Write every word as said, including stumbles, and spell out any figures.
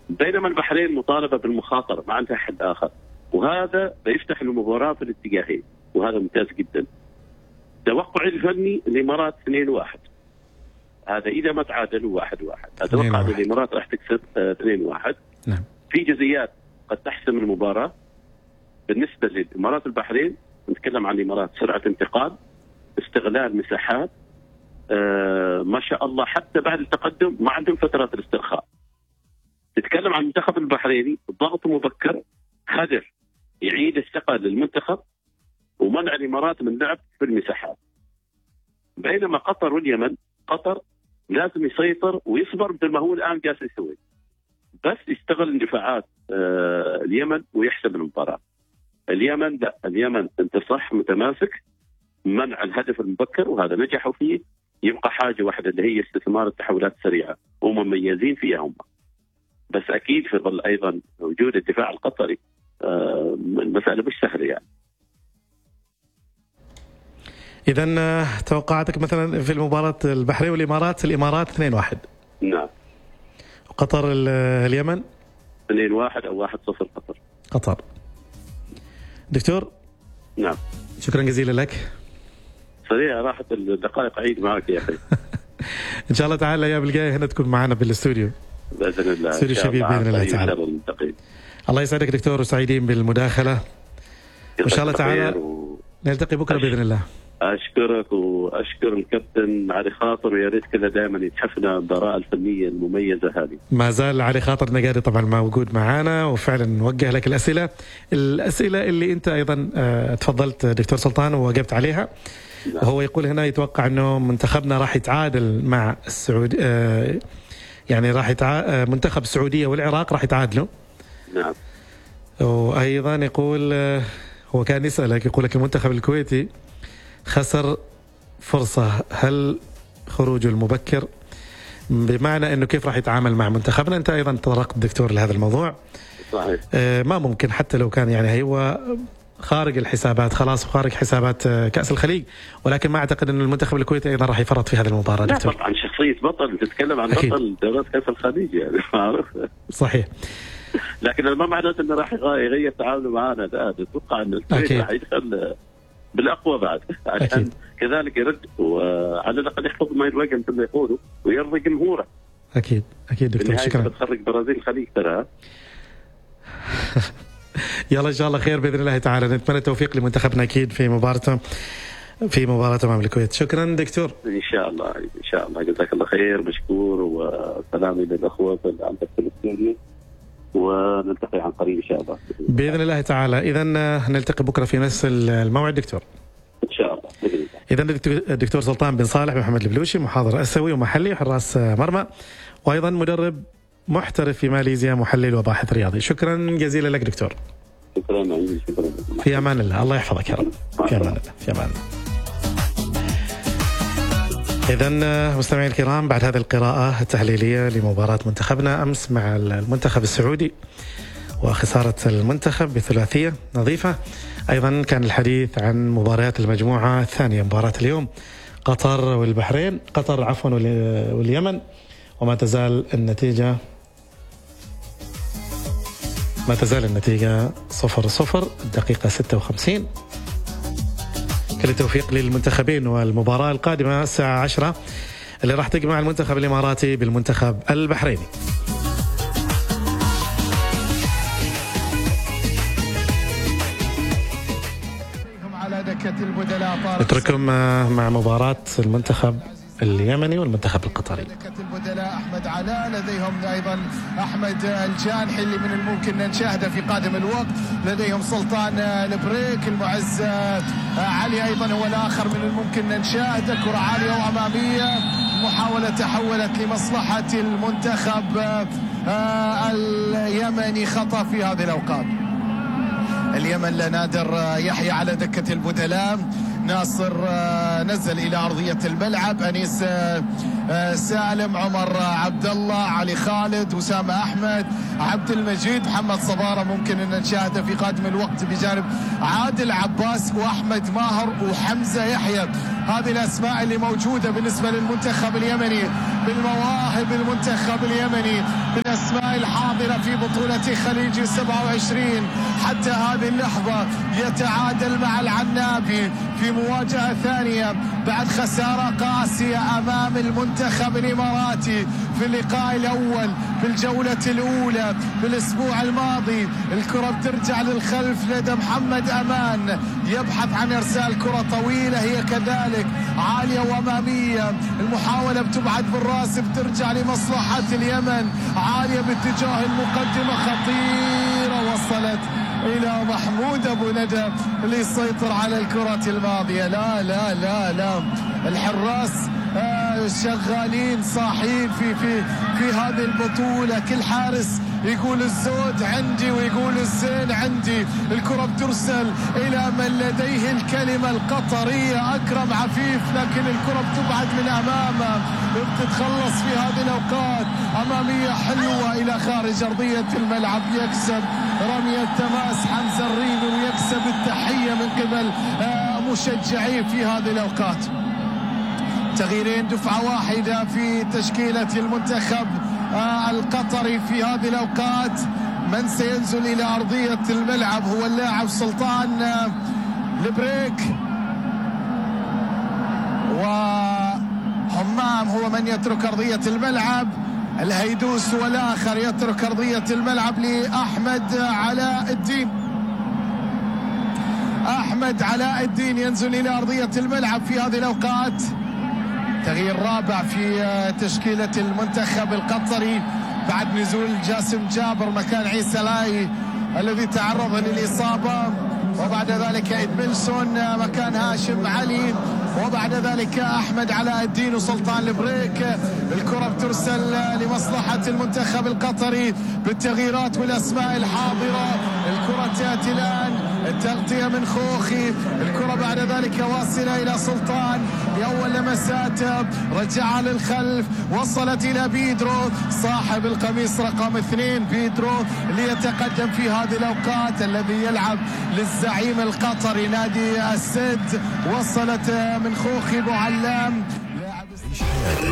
بينما البحرين مطالبة بالمخاطرة، ما عندها حل آخر، وهذا بيفتح المباراة في الاتجاهين، وهذا ممتاز جدا. توقعي الفني الإمارات اثنين واحد، هذا إذا ما تعادلوا واحد واحد، أتوقع أن الإمارات راح تكسب اثنين واحد. نعم. في جزئيات قد تحسم المباراة. بالنسبة للإمارات البحرين نتكلم عن الإمارات سرعة انتقال، استغلال مساحات، آه ما شاء الله، حتى بعد التقدم ما عندهم فترات الاسترخاء. تتكلم عن المنتخب البحريني، ضغط مبكر، خدر يعيد الثقة للمنتخب ومنع الإمارات من لعب في المساحات. بينما قطر واليمن، قطر لازم يسيطر ويصبر مثل ما هو الآن جالس يسوي، بس يستغل اندفاعات آه اليمن ويحسب المباراة. اليمن لا، اليمن انت صح متماسك، منع الهدف المبكر وهذا نجحوا فيه. يبقى حاجة واحدة اللي هي استثمار التحولات السريعة، ومميزين فيها هم. بس أكيد في ظل أيضا وجود الدفاع القطري، آه المسألة مش سهلة يعني. إذن توقعاتك مثلا في المباراة البحرين والإمارات، الإمارات اثنين واحد. نعم. قطر اليمن اثنين واحد أو واحد صفر قطر. قطر. دكتور. نعم. شكرا جزيلا لك. سريع راحت الدقائق، عيد معك يا أخي. إن شاء الله تعالى الأيام الجاية هنا تكون معنا بالاستوديو. بإذن الله. استوديو شبيب بإذن الله تعالى. الله يسعدك دكتور، وسعيدين بالمداخلة. وإن شاء الله تعالى و... نلتقي بكرة بإذن الله. أشكرك وأشكر الكابتن علي خاطر، ويا ريت كذا دائما يتحفنا بالآراء الفنية المميزة هذه. ما زال علي خاطر نقادي طبعا موجود معنا، وفعلا نوجه لك الأسئلة الأسئلة اللي أنت أيضا تفضلت دكتور سلطان وجبت عليها. نعم. وهو يقول هنا يتوقع أنه منتخبنا راح يتعادل مع السعودية، يعني راح يتع... منتخب السعودية والعراق راح يتعادلوا. نعم. وأيضا يقول هو كان يسألك، يقول لك المنتخب الكويتي خسر فرصة، هل خروجه المبكر بمعنى أنه كيف راح يتعامل مع منتخبنا؟ أنت أيضا تطرقت دكتور لهذا الموضوع. صحيح. آه ما ممكن حتى لو كان يعني هو خارج الحسابات خلاص، وخارج حسابات كأس الخليج، ولكن ما أعتقد أن المنتخب الكويتي أيضا راح يفرط في هذه المباراة. لا دكتور. طبعا شخصية بطل، تتكلم عن أكيد. بطل دورات كأس الخليج يعني معروف. صحيح. لكن ما معناته أنه راح يغير تعامله معنا، لا أتوقع أن الكويت راح يدخل بالأقوى بعد عشان أكيد. كذلك يرد وعلى الأقل يحفظ ما يروق مثل ما يقولوا ويرضي جمهوره. أكيد أكيد دكتور، شكرا. بتخرج برازيل الخليج ترى. يلا إن شاء الله خير بإذن الله تعالى، نتمنى التوفيق لمنتخبنا أكيد في مباراته في مباراته أمام الكويت. شكرا دكتور. إن شاء الله إن شاء الله، جزاك الله خير، مشكور، وسلامي للأخوة اللي عندك في الاستوديو، ونلتقي عن قريب إن شاء الله بإذن الله تعالى. إذا نلتقي بكرة في نفس الموعد دكتور إن شاء الله بإذن الله. إذا الدكتور سلطان بن صالح محمد البلوشي، محاضر أسيوي ومحلي وحراس مرمى، وأيضا مدرب محترف في ماليزيا، محلل وباحث رياضي. شكرا جزيلا لك دكتور. شكرا شكرا. في أمان الله، الله يحفظك يا رب. في أمان الله، في أمان الله. إذن مستمعي الكرام، بعد هذه القراءة التحليلية لمباراة منتخبنا أمس مع المنتخب السعودي وخسارة المنتخب بثلاثية نظيفة، أيضا كان الحديث عن مباريات المجموعة الثانية، مباراة اليوم قطر والبحرين، قطر عفوا واليمن، وما تزال النتيجة ما تزال النتيجة صفر صفر، الدقيقة ستة وخمسين. كل التوفيق للمنتخبين، والمباراة القادمة الساعة عشرة اللي راح تجمع المنتخب الإماراتي بالمنتخب البحريني. نترككم مع مباراة المنتخب اليمني والمنتخب القطري. البدلاء أحمد علاء، لديهم أيضا أحمد الجانحي اللي من الممكن نشاهده في قادم الوقت، لديهم سلطان البريك، المعز علي أيضا هو الآخر من الممكن نشاهده. كرة عالية وأمامية، محاولة تحولت لمصلحة المنتخب اليمني، خطأ في هذه الأوقات. اليمن لنادر يحيى على دكة البدلاء، ناصر نزل إلى أرضية الملعب، أنيس سالم، عمر عبد الله، علي خالد، أسامة أحمد، عبد المجيد، محمد صبارة ممكن أن نشاهده في قادم الوقت بجانب عادل عباس وأحمد ماهر وحمزة يحيى. هذه الأسماء اللي موجودة بالنسبة للمنتخب اليمني، بالمواهب المنتخب اليمني، بالأسماء الأسماء الحاضرة في بطولة خليج سبعة وعشرين حتى هذه اللحظة يتعادل مع العنابي في مواجهة ثانية بعد خسارة قاسية أمام المنتخب الإماراتي في اللقاء الأول بالجولة الأولى بالأسبوع الماضي. الكرة بترجع للخلف لدى محمد أمان، يبحث عن إرسال كرة طويلة هي كذلك عالية وأمامية، المحاولة بتبعد بالراس بترجع لمصلحة اليمن، عالية باتجاه المقدمة خطيرة وصلت إلى محمود أبو ندى اللي يسيطر على الكرة الماضية. لا لا لا لا الحراس آه شغالين صاحين في في في هذه البطولة، كل حارس يقول الزود عندي ويقول الزين عندي. الكرة بترسل إلى من لديه الكلمة القطرية أكرم عفيف، لكن الكرة بتبعد من أمامه، بتتخلص في هذه الأوقات أمامية حلوة إلى خارج أرضية الملعب. يكسب رمية تماس حمزة الريمي ويكسب التحية من قبل مشجعيه في هذه الأوقات. تغييرين دفعة واحدة في تشكيلة المنتخب القطري في هذه الأوقات. من سينزل إلى أرضية الملعب هو اللاعب سلطان البريك، وحمام هو من يترك أرضية الملعب. الهيدوس هو الآخر يترك أرضية الملعب لأحمد علاء الدين. أحمد علاء الدين ينزل إلى أرضية الملعب في هذه الأوقات. تغيير رابع في تشكيلة المنتخب القطري بعد نزول جاسم جابر مكان عيسى لاي الذي تعرض للإصابة، وبعد ذلك إدميلسون مكان هاشم علي، وبعد ذلك أحمد علاء الدين وسلطان البريك. الكرة بترسل لمصلحة المنتخب القطري بالتغييرات والأسماء الحاضرة. الكرة تأتي الآن، التغطية من خوخي، الكرة بعد ذلك واصلة إلى سلطان لأول لمسات، رجعها للخلف، وصلت إلى بيدرو صاحب القميص رقم اثنين، بيدرو اللي يتقدم في هذه الأوقات الذي يلعب للزعيم القطري نادي السد. وصلت من خوخي بوعلام.